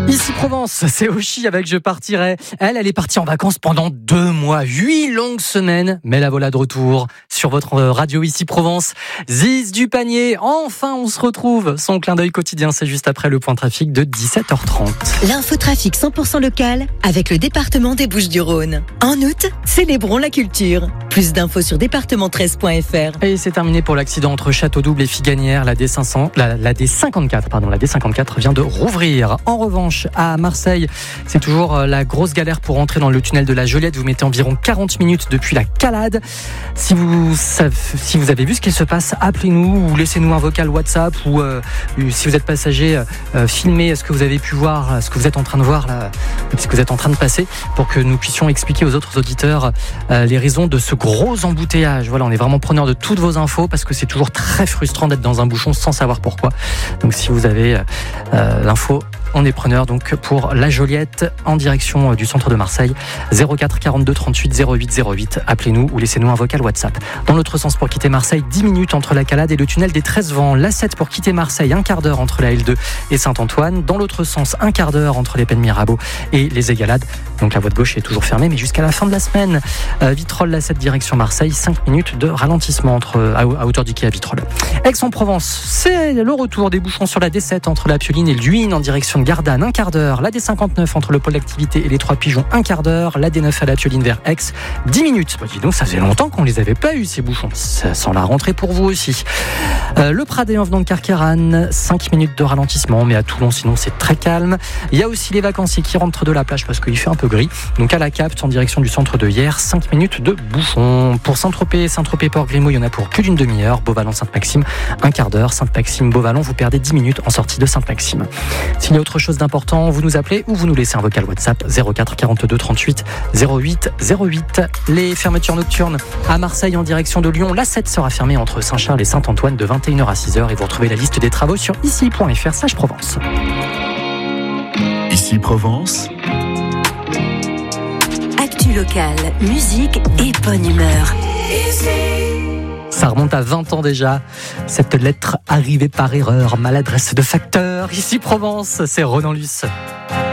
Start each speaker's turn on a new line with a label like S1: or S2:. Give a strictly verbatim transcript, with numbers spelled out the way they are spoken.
S1: Ici Provence, c'est Oshi avec Je partirai. Elle, elle est partie en vacances pendant deux mois, huit longues semaines. Mais la voilà de retour sur votre radio Ici Provence. Ziz du panier, enfin on se retrouve. Son clin d'œil quotidien, c'est juste après le point trafic de dix-sept heures trente.
S2: L'infotrafic cent pour cent local avec le département des Bouches-du-Rhône. En août, célébrons la culture. Plus d'infos sur département treize point f r.
S1: Et c'est terminé pour l'accident entre Château-Double et Figanières. La D cinq cents, la, la D cinquante-quatre, pardon, la D cinquante-quatre vient de rouvrir. En revanche, à Marseille, c'est toujours la grosse galère pour entrer dans le tunnel de la Joliette. Vous mettez environ quarante minutes depuis la Calade. Si vous, savez, si vous avez vu ce qu'il se passe, appelez-nous ou laissez-nous un vocal WhatsApp ou euh, si vous êtes passager, euh, filmez ce que vous avez pu voir, ce que vous êtes en train de voir, là, ce que vous êtes en train de passer pour que nous puissions expliquer aux autres auditeurs euh, les raisons de ce gros embouteillage. Voilà, on est vraiment preneur de toutes vos infos parce que c'est toujours très frustrant d'être dans un bouchon sans savoir pourquoi. Donc si vous avez euh, l'info, on est preneur donc pour la Joliette en direction du centre de Marseille. zéro quatre quarante-deux trente-huit zéro huit zéro huit. Appelez-nous ou laissez-nous un vocal WhatsApp. Dans l'autre sens pour quitter Marseille, dix minutes entre la Calade et le tunnel des treize vents. l'A sept pour quitter Marseille, un quart d'heure entre la L deux et Saint-Antoine. Dans l'autre sens, un quart d'heure entre les Pennes Mirabeau et les Égalades. Donc la voie de gauche est toujours fermée, mais jusqu'à la fin de la semaine. Euh, Vitrolles, l'A sept direction Marseille, cinq minutes de ralentissement entre, à, à hauteur du quai à Vitrolles. Aix-en-Provence, c'est le retour des bouchons sur la D sept entre la Pioline et Luynes en direction de Gardanne, un quart d'heure. La D cinquante-neuf entre le pôle d'activité et les Trois Pigeons, un quart d'heure. La D neuf à la Pioline vers Aix, dix minutes. Bah, dis donc, ça faisait longtemps qu'on les avait pas eu ces bouchons. Ça sent la rentrée pour vous aussi. Euh, le Pradé en venant de Carqueiranne, cinq minutes de ralentissement, mais à Toulon sinon c'est très calme. Il y a aussi les vacanciers qui rentrent de la plage parce qu'il fait un peu gris. Donc à la Capte en direction du centre de Hyères, cinq minutes de bouchon. Pour Saint-Tropez, Saint-Tropez-Port-Grimaud, il y en a pour plus d'une demi-heure. Beauvallon-Sainte-Maxime, un quart d'heure. Sainte-Maxime-Beauvallon, vous perdez dix minutes en sortie de Sainte-Maxime. S'il y a autre chose d'important, vous nous appelez ou vous nous laissez un vocal WhatsApp zéro quatre quarante-deux trente-huit zéro huit zéro huit. Les fermetures nocturnes à Marseille en direction de Lyon, l'A sept sera fermée entre Saint-Charles et Saint-Antoine de vingt et une heures à six heures et vous retrouvez la liste des travaux sur ici point f r slash Provence.
S3: Ici Provence.
S2: Actu local, musique et bonne humeur.
S1: Ça remonte à vingt ans déjà, cette lettre arrivée par erreur, maladresse de facteur. Ici Provence, c'est Ronan Luce.